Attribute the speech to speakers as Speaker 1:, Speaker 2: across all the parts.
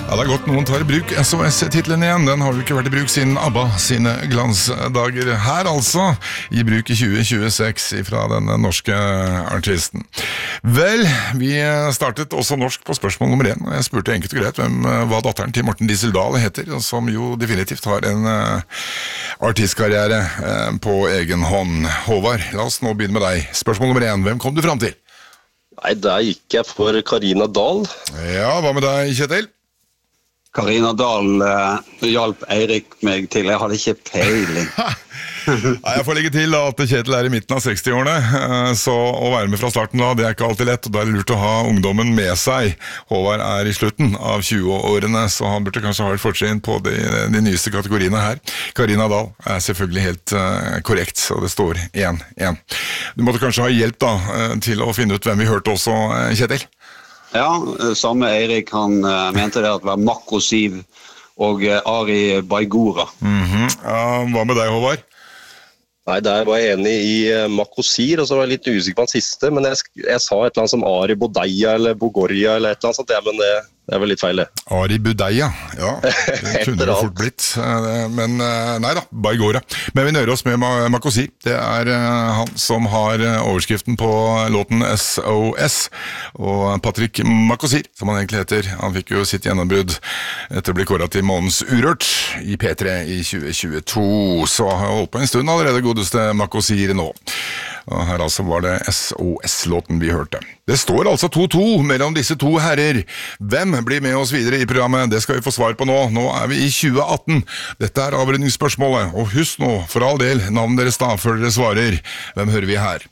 Speaker 1: Ja, det godt noen tar I bruk SOS-titlen igjen. Den har jo ikke vært I bruk siden ABBA sine glansdager. Her altså, I bruk I 2026 fra den norske artisten. Vel, vi startet også norsk på spørsmål nummer 1, og jeg spurte enkelt og greit hva datteren til Morten Dieseldal heter, som jo definitivt har en artistkarriere på egen hånd. Håvard, la oss nå begynne med deg. Spørsmål nummer 1, hvem kom du frem til?
Speaker 2: Nei, der gikk jeg for Karina Dahl.
Speaker 1: Ja, hva med deg, Kjetil?
Speaker 3: Karina Dahl hjalp Eirik meg til, jeg hadde ikke peiling.
Speaker 1: Nei, jeg får legge til at Kjetil I midten av 60-årene, så å være med fra starten da, det ikke alltid lett, og det lurt å ha ungdommen med seg. Håvard I slutten av 20-årene, så han burde kanskje ha vært fortrinn på de nyeste kategoriene her. Karina Dahl selvfølgelig helt korrekt, så det står 1-1. Du måtte kanskje ha hjelp da, til å finne ut hvem vi hørte også, Kjetil?
Speaker 3: Ja, samme Eirik, han mente det at det var Mako Siv og Ari Baigora.
Speaker 1: Hva med deg, Håvard?
Speaker 2: Nei, der var jeg enig I Makosir, og så var jeg litt usikker på den siste, men jeg sa et eller annet som Ari Bodeia eller Bogoria eller et eller annet sånt, ja, men det vel litt feil det.
Speaker 1: Ari Budeia, ja, det kunne det fort blitt, men nei da, Baigora. Men vi nøyer oss med Makosir, det han som har overskriften på låten SOS, og Patrick Makosir, som han egentlig heter, han fikk jo sitt gjennombrudd etter å bli kåret til månedens Urørt I P3 I 2022, så har jeg holdt på en stund allerede godeste Makosir nå. Og her altså var det SOS-låten vi hørte. Det står altså 2-2 mellom disse to herrer. Hvem blir med oss videre I programmet? Det skal vi få svar på nå. Nå vi I 2018. Dette avrundingsspørsmålet. Og husk nå, for all del, navnet deres da, før dere svarer. Hvem hører vi her?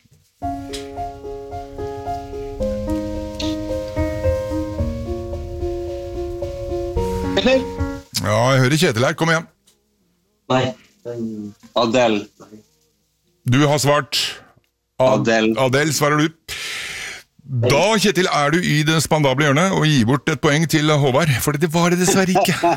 Speaker 3: Kjetil?
Speaker 1: Ja, jeg hører Kjetil her. Kom igjen.
Speaker 3: Nei. Adele.
Speaker 1: Du har svart... Adele svarer du. Da, Kjetil, du I det spandable hjørnet og gir bort et poeng til Håvard, for det var det dessverre ikke.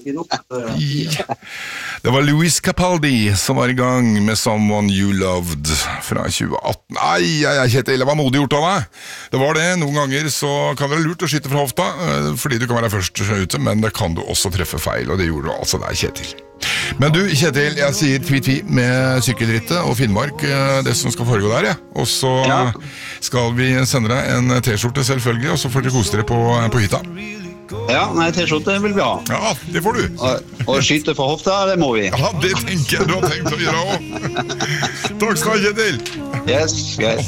Speaker 1: Det var Louis Capaldi som var I gang med Someone You Loved fra 2018. Kjetil, det var modig gjort av deg. Det var det. Noen ganger så kan det være lurt å skyte fra hofta, fordi du kan være først ute, men det kan du også treffe feil, og det gjorde du altså der, Kjetil. Men du, Kjetil, jeg sier tvi-tvi med sykkelrittet og Finnmark, det som skal foregå der, ja. Og så skal vi sende deg en t-skjorte selvfølgelig, og så får dere kose dere på hytta.
Speaker 3: Ja, nei, t-skjorte vil vi ha.
Speaker 1: Ja, det får du.
Speaker 3: Og skyte fra hofta, det må vi.
Speaker 1: Ja, det tenker jeg du har tenkt å gjøre også. Takk skal du ha, Kjetil.
Speaker 3: Yes.